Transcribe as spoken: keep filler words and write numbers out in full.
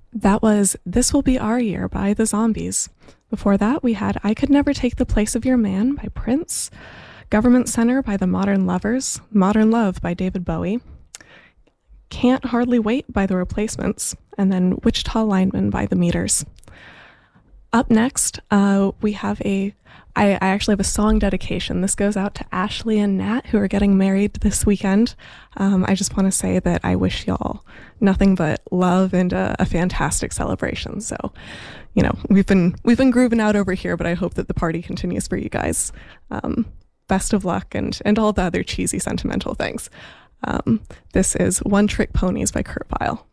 That was This Will Be Our Year by the Zombies. Before that, we had I Could Never Take the Place of Your Man by Prince, Government Center by the Modern Lovers, Modern Love by David Bowie, Can't Hardly Wait by the Replacements, and then Wichita Lineman by the Meters. Up next, uh, we have a I, I actually have a song dedication. This goes out to Ashley and Nat, who are getting married this weekend. Um, I just want to say that I wish y'all nothing but love and a, a fantastic celebration. So, you know, we've been we've been grooving out over here, but I hope that the party continues for you guys. Um, best of luck and and all the other cheesy sentimental things. Um, this is One Trick Ponies by Kurt Vile.